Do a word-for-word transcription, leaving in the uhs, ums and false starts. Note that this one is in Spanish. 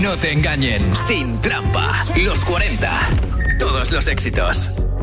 no te engañen, sin trampa. Los cuarenta. Todos los éxitos.